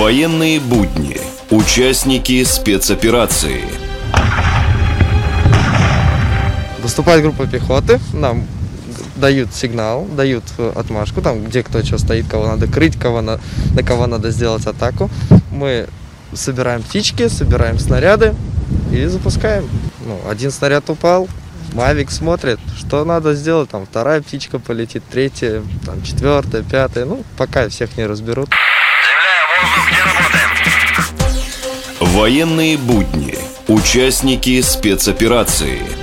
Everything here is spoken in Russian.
Военные будни. Участники спецоперации. Выступает группа пехоты, нам дают сигнал, дают отмашку, там где кто что стоит, кого надо крыть, на кого надо сделать атаку. Мы собираем птички, собираем снаряды и запускаем. Один снаряд упал, Мавик смотрит, что надо сделать, там вторая птичка полетит, третья, там четвертая, пятая, пока всех не разберут. Земля, воздух, где работаем? Военные будни. Участники спецоперации.